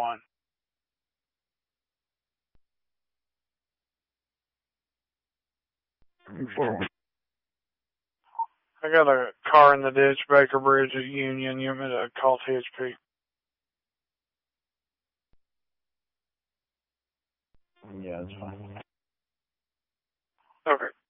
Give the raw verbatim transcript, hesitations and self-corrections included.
one. I got a car in the ditch, Baker Bridge at Union. You want me to call T H P? Yeah, that's fine. Okay.